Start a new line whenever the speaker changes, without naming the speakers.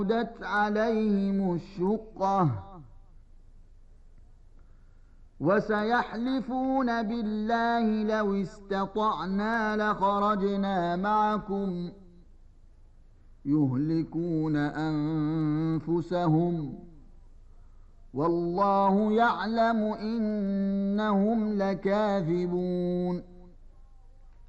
وَعُدَتْ عَلَيْهِمُ الشُّقَّةُ وَسَيَحْلِفُونَ بِاللَّهِ لَوِ اسْتَطَعْنَا لَخَرَجْنَا مَعَكُمْ يُهْلِكُونَ أَنفُسَهُمْ وَاللَّهُ يَعْلَمُ إِنَّهُمْ لَكَاذِبُونَ